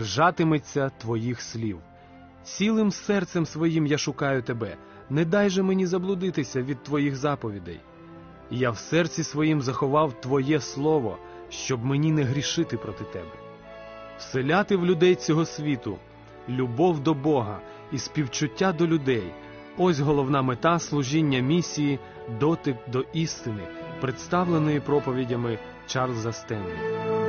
держатиметься твоїх слів. Цілим серцем своїм я шукаю тебе, не дай же мені заблудитися від твоїх заповідей. Я в серці своїм заховав твоє слово, щоб мені не грішити проти тебе. Вселяти в людей цього світу любов до Бога і співчуття до людей – ось головна мета служіння місії «Дотик до істини», представленої проповідями Чарльза Стенлі.